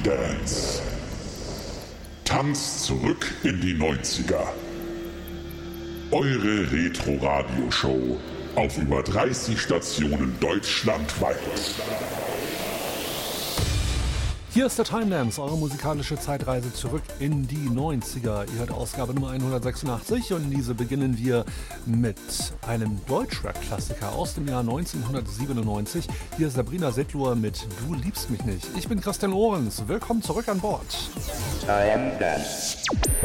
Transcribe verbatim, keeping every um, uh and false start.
Dance. Tanz zurück in die neunziger. Eure Retro-Radio-Show auf über dreißig Stationen deutschlandweit. Hier ist der Time Dance, eure musikalische Zeitreise zurück in die neunziger. Ihr hört Ausgabe Nummer hundertsechsundachtzig und in diese beginnen wir mit einem Deutschrap-Klassiker aus dem Jahr neunzehnhundertsiebenundneunzig. Hier ist Sabrina Setlur mit Du liebst mich nicht. Ich bin Christian Ohrens. Willkommen zurück an Bord. Time Dance.